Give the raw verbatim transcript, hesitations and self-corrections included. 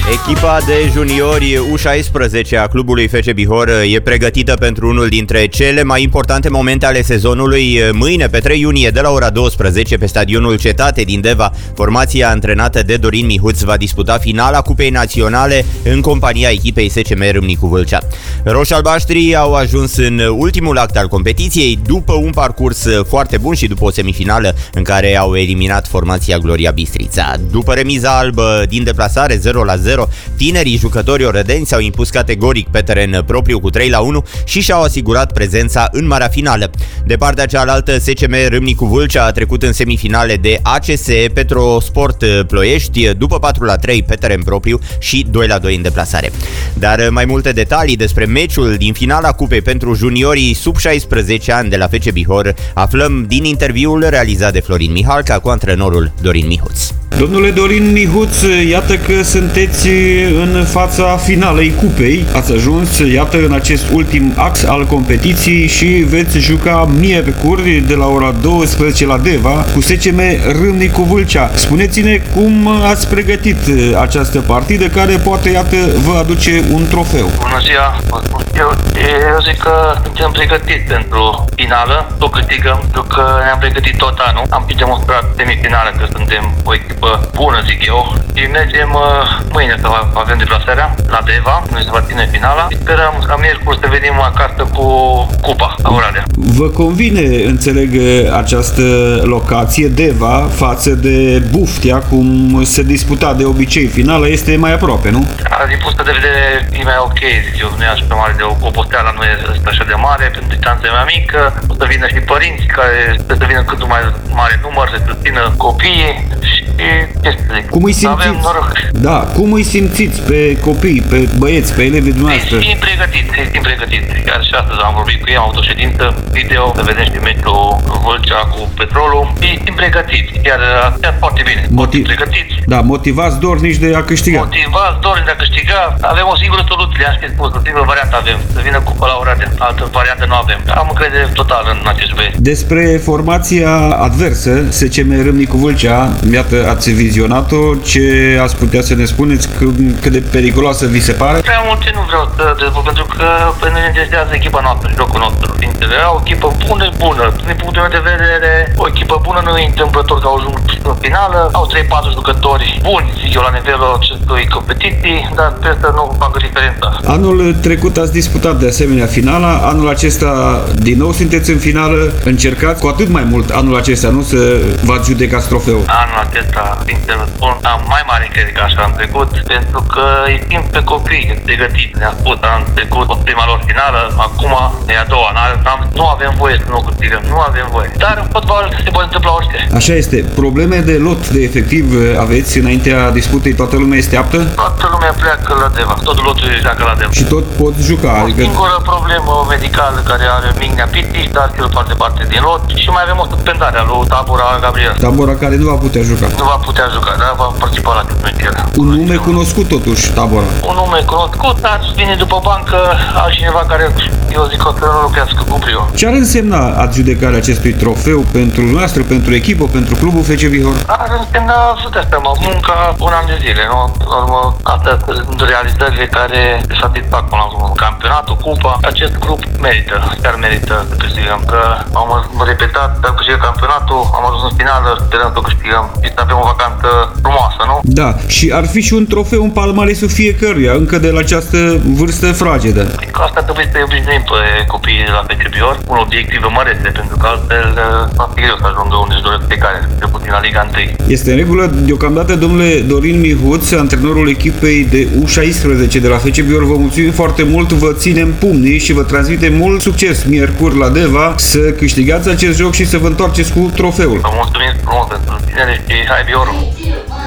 Echipa de juniori U șaisprezece a clubului F C Bihor e pregătită pentru unul dintre cele mai importante momente ale sezonului. Mâine, pe trei iunie, de la ora douăsprezece, pe stadionul Cetate din Deva, formația antrenată de Dorin Mihuț va disputa finala Cupei Naționale în compania echipei S C M Râmnicu Vâlcea. Roș-albaștrii au ajuns în ultimul act al competiției după un parcurs foarte bun și după o semifinală în care au eliminat formația Gloria Bistrița. După remiza albă din deplasare zero la zero, tinerii jucători orădeni s-au impus categoric pe teren propriu cu trei la unu și și-au asigurat prezența în marea finală. De partea cealaltă, S C M Râmnicu Vâlcea a trecut în semifinale de A C S Petrosport Ploiești după patru la trei pe teren propriu și doi la doi în deplasare. Dar mai multe detalii despre meciul din finala cupei pentru juniorii sub șaisprezece ani de la F C Bihor aflăm din interviul realizat de Florin Mihalca cu antrenorul Dorin Mihuț. Domnule Dorin Mihuț, iată că sunteți în fața finalei cupei. Ați ajuns, iată, în acest ultim act al competiției și veți juca miercuri de la ora douăsprezece la Deva cu S C M Râmnicu Vâlcea. Spuneți-ne cum ați pregătit această partidă care poate, iată, vă aduce un trofeu. Bună ziua! Eu, eu zic că suntem pregătiți pentru finală, o câștigăm, pentru că ne-am pregătit tot anul. Am și demonstrat semifinală că suntem o echipă bună, zic eu, și mergem uh, mâine să avem deplasarea la Deva, noi se va ține finala și sperăm ca miercuri să venim acasă cu cupa la Oradea. Vă convine, înțeleg, această locație, Deva, față de Buftea, cum se disputa de obicei finala, este mai aproape, nu? Din punct de vedere e mai ok, zic eu, nu e așa mare de oboseala, nu este așa de mare, pentru distanța e mai mică, o să vină și părinți care să vină cât mai mare număr, să susțină copiii și ce să zic. Cum îi simțiți? Da, cum îi simțiți pe copii, pe băieți, pe elevii dumneavoastră? Îi simt pregătiți, îi simt pregătiți. Chiar și astăzi am vorbit cu ei, am avut o ședință video, să vedem și meciul Vâlcea cu Petrolul. Îi simt pregătiți, chiar, chiar foarte bine. Motiv... pregătiți. Da, motivați dornici de a câștiga. Motivați dornici de a câștiga. Avem o singură soluție, le-am spus, o singură variantă avem, să vină cupa la Oradea. Altă variantă nu avem. Am încredere totală în acest băieți. Despre formația adversă, S C M Râmnicu Vâlcea, iată, ați vizionat-o, ce ați putea să ne spuneți, cât de periculoasă vi se pare? Prea multe nu vreau să dezvolt, pentru că pe noi ne interesează echipa noastră, jocul nostru. Era o echipă bună, bună. Din punctul meu de vedere, o echipă bună nu e întâmplător că au ajuns în finală. Au trei patru jucători buni, zic eu, la nivelul acestui competiții, dar sper să nu facă diferența. Anul trecut ați disputat de asemenea finala, anul acesta din nou sunteți în finală, încercați cu atât mai mult anul acesta, nu să v-ați judecați trofeul. Anul acesta, sincer spun, am mai mare încredere ca așa am trecut, pentru că îi simt pe copii pregătiți. Ne-a spus anul trecut, o prima lor finală, acum e a doua. Nu avem voie să nu câștigăm, nu avem voie. Dar în fotbal se poate întâmpla orice. Așa este. Probleme de lot, de efectiv, aveți înaintea disputei? Toată lumea este aptă? Toată lumea pleacă la Deva. Totul lotul pleacă la Deva. Și tot pot juca? O adică... singură problemă medicală care are Mignea Piti, dar el face parte din lot. Și mai avem o suspendare a lui Tabora Gabriel. Tabora care nu va putea juca. Nu va putea juca, dar va participa la meciul. Un nume cunoscut totuși, Tabora. Un nume cunoscut, dar vine după bancă altcineva care, eu zic, o să nu lucrească cu brio. Ce ar însemna adjudecarea acestui trofeu pentru noastră, pentru echipă, pentru clubul F C Bihor? Ar însemna, să te seama, munca un an de zile, nu? În urmă, astea sunt realizările care se satisfac până la urmă. Campionatul, cupa, acest grup merită, chiar merită să câștigăm, că am repetat, am câștigat campionatul, am ajuns în finală, sperăm să câștigăm și să avem o vacanță frumoasă, nu? Da, și ar fi și un trofeu în palmaresul fiecăruia, încă de la această vârstă fragedă. Asta trebuie să-i obișnuim pe copiii de la F C Bihor, un obiectiv mărețe, pentru că altfel va fi greu să ajungă unde își doresc fiecare, de puțin la Liga unu. Este în regulă, deocamdată, domnule Dorin Mihuț, antrenorul echipei de U șaisprezece de la F C Bihor, vă mulțumim foarte mult, vă ținem pumnii și vă transmitem mult succes miercuri la Deva, să câștigați acest joc și să vă întoarceți cu trofeul. Vă mulțumim frumos pentru susținere și hai Bihorul!